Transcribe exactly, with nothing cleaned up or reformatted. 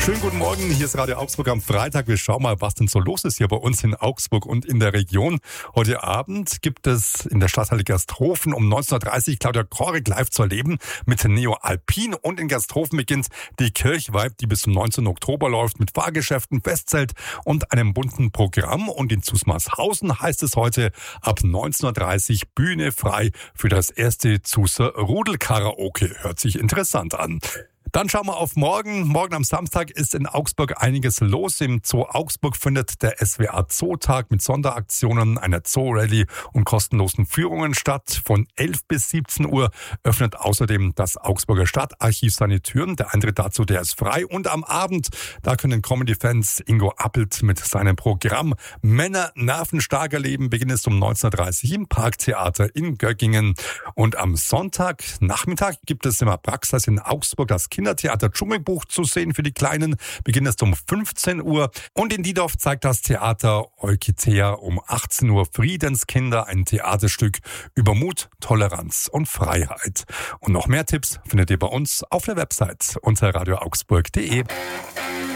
Schönen guten Morgen, hier ist Radio Augsburg am Freitag. Wir schauen mal, was denn so los ist hier bei uns in Augsburg und in der Region. Heute Abend gibt es in der Stadthalle Gersthofen um neunzehn Uhr dreißig Claudia Korek live zu erleben mit Neo Alpin. Und in Gersthofen beginnt die Kirchweih, die bis zum neunzehnten Oktober läuft, mit Fahrgeschäften, Festzelt und einem bunten Programm. Und in Zusmarshausen heißt es heute ab neunzehn Uhr dreißig Bühne frei für das erste Zuser Rudel-Karaoke. Hört sich interessant an. Dann schauen wir auf morgen. Morgen am Samstag ist in Augsburg einiges los. Im Zoo Augsburg findet der S W A Zootag mit Sonderaktionen, einer Zoo-Rallye und kostenlosen Führungen statt. Von elf bis siebzehn Uhr öffnet außerdem das Augsburger Stadtarchiv seine Türen. Der Eintritt dazu, der ist frei. Und am Abend, da können Comedy-Fans Ingo Appelt mit seinem Programm Männer nervenstark erleben. Beginn ist um neunzehn Uhr dreißig im Parktheater in Göggingen. Und am Sonntagnachmittag gibt es im Abraxas in Augsburg das Kindertheater Dschungelbuch zu sehen für die Kleinen. Beginn ist um fünfzehn Uhr. Und in Diedorf zeigt das Theater Eukitea um achtzehn Uhr Friedenskinder, ein Theaterstück über Mut, Toleranz und Freiheit. Und noch mehr Tipps findet ihr bei uns auf der Website unter radio augsburg punkt de.